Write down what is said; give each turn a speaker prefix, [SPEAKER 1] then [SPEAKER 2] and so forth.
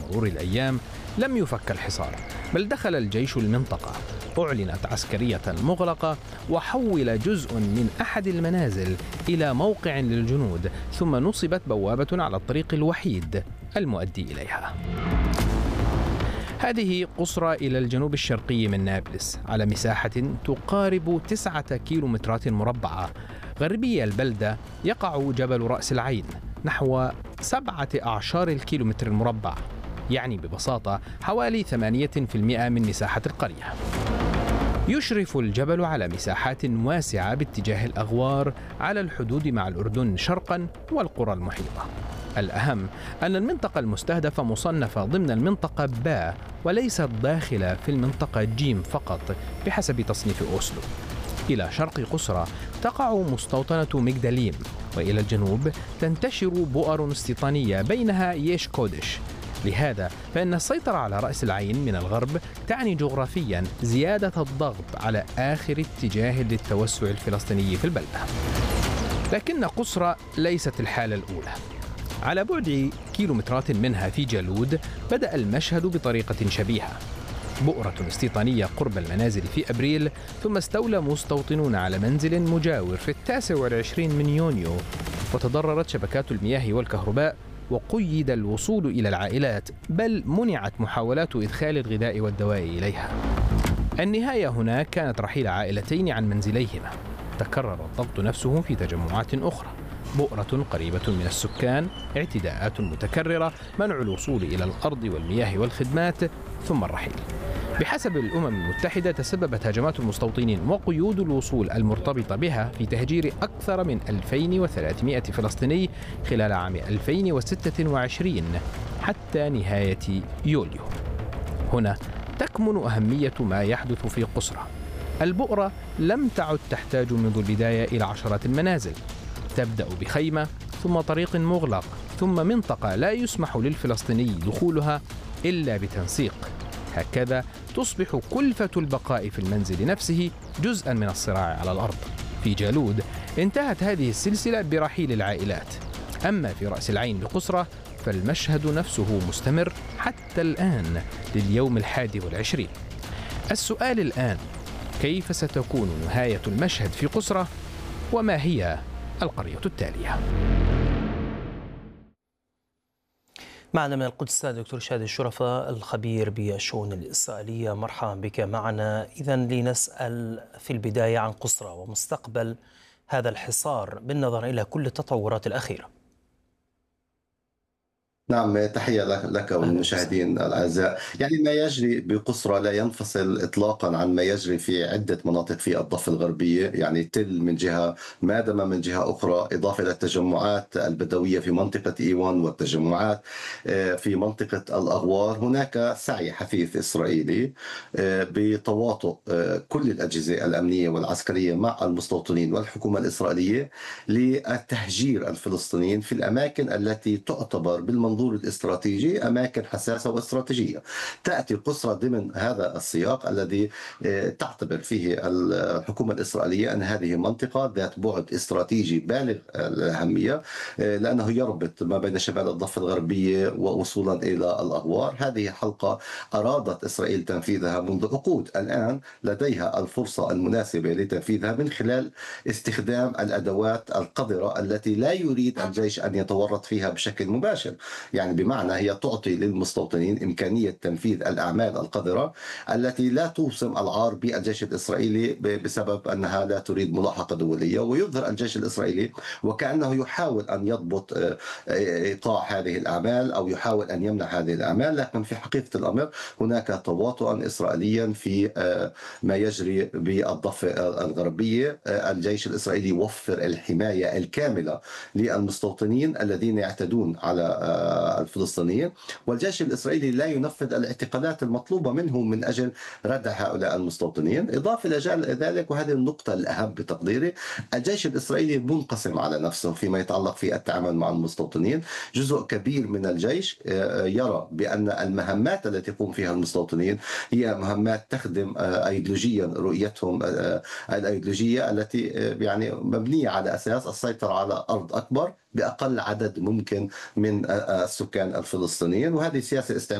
[SPEAKER 1] مرور الأيام لم يفك الحصار، بل دخل الجيش المنطقة، أعلنت عسكرية مغلقة، وحول جزء من أحد المنازل إلى موقع للجنود، ثم نصبت بوابة على الطريق الوحيد المؤدي إليها. هذه قصرى إلى الجنوب الشرقي من نابلس، على مساحة تقارب 9 كيلومترات مربعة. غربي البلدة يقع جبل رأس العين نحو 17 الكيلومتر المربع، يعني ببساطة حوالي 8% من مساحة القرية. يشرف الجبل على مساحات واسعة باتجاه الأغوار على الحدود مع الأردن شرقا والقرى المحيطة. الأهم أن المنطقة المستهدفة مصنفة ضمن المنطقة باء وليست داخلة في المنطقة جيم فقط بحسب تصنيف أوسلو. إلى شرق قصرى تقع مستوطنة مجدليم، وإلى الجنوب تنتشر بؤر استيطانية بينها ييش كودش. لهذا فإن السيطرة على رأس العين من الغرب تعني جغرافيا زيادة الضغط على آخر اتجاه للتوسع الفلسطيني في البلدة. لكن قصرى ليست الحالة الأولى. على بعد كيلومترات منها في جالود بدأ المشهد بطريقة شبيهة. بؤرة استيطانية قرب المنازل في أبريل، ثم استولى مستوطنون على منزل مجاور في 29 من يونيو، وتضررت شبكات المياه والكهرباء، وقيد الوصول إلى العائلات، بل منعت محاولات إدخال الغذاء والدواء إليها. النهاية هنا كانت رحيل عائلتين عن منزليهما. تكرر الضغط نفسه في تجمعات أخرى: بؤرة قريبة من السكان، اعتداءات متكررة، منع الوصول إلى الأرض والمياه والخدمات، ثم الرحيل. بحسب الأمم المتحدة تسببت هجمات المستوطنين وقيود الوصول المرتبطة بها في تهجير أكثر من 2300 فلسطيني خلال عام 2026 حتى نهاية يوليو. هنا تكمن أهمية ما يحدث في قصرى. البؤرة لم تعد تحتاج منذ البداية إلى عشرات المنازل. تبدأ بخيمة، ثم طريق مغلق، ثم منطقة لا يسمح للفلسطيني دخولها إلا بتنسيق. هكذا تصبح كلفة البقاء في المنزل نفسه جزءا من الصراع على الأرض. في جالود انتهت هذه السلسلة برحيل العائلات. أما في رأس العين بقصرى فالمشهد نفسه مستمر حتى الآن لليوم 21. السؤال الآن: كيف ستكون نهاية المشهد في قصرى؟ وما هي القرية التالية؟
[SPEAKER 2] معنا من القدس دكتور شادي الشرفة الخبير بالشؤون الإسرائيلية. مرحبا بك معنا. إذن لنسأل في البداية عن قصرى ومستقبل هذا الحصار بالنظر إلى كل التطورات الأخيرة.
[SPEAKER 3] نعم، تحية لك والمشاهدين الأعزاء. يعني ما يجري بقصرى لا ينفصل إطلاقا عن ما يجري في عدة مناطق في الضفة الغربية، يعني تل من جهة، مادمة من جهة أخرى، إضافة إلى التجمعات البدوية في منطقة إيوان والتجمعات في منطقة الأغوار. هناك سعي حثيث إسرائيلي بتواطؤ كل الأجهزة الأمنية والعسكرية مع المستوطنين والحكومة الإسرائيلية لتهجير الفلسطينيين في الأماكن التي تعتبر بالمنظور الاستراتيجي أماكن حساسة واستراتيجية. تأتي قصرى ضمن هذا السياق الذي تعتبر فيه الحكومة الإسرائيلية أن هذه منطقة ذات بعد استراتيجي بالغ الأهمية، لأنه يربط ما بين شمال الضفة الغربية ووصولا إلى الأغوار. هذه حلقة أرادت إسرائيل تنفيذها منذ عقود، الآن لديها الفرصة المناسبة لتنفيذها من خلال استخدام الأدوات القذرة التي لا يريد الجيش أن يتورط فيها بشكل مباشر. يعني بمعنى هي تعطي للمستوطنين إمكانية تنفيذ الأعمال القذرة التي لا توسم العار بالجيش الإسرائيلي بسبب أنها لا تريد ملاحقة دولية، ويظهر الجيش الإسرائيلي وكأنه يحاول أن يضبط إيقاع هذه الأعمال أو يحاول أن يمنع هذه الأعمال، لكن في حقيقة الأمر هناك تواطؤا إسرائيليا في ما يجري بالضفة الغربية. الجيش الإسرائيلي يوفر الحماية الكاملة للمستوطنين الذين يعتدون على الفلسطينيين، والجيش الإسرائيلي لا ينفذ الاعتقالات المطلوبة منه من أجل ردع هؤلاء المستوطنين. إضافة إلى ذلك، وهذه النقطة الأهم بتقديري، الجيش الإسرائيلي منقسم على نفسه فيما يتعلق في التعامل مع المستوطنين. جزء كبير من الجيش يرى بأن المهمات التي يقوم فيها المستوطنين هي مهمات تخدم أيديولوجيا رؤيتهم الأيديولوجية التي يعني مبنية على أساس السيطرة على أرض أكبر بأقل عدد ممكن من السكان الفلسطينيين، وهذه سياسة